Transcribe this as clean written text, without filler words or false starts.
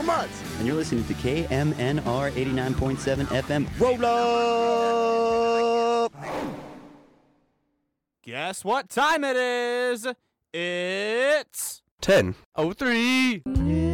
for months. And you're listening to KMNR 89.7 FM. Roll up! Guess what time it is? It's 10:03.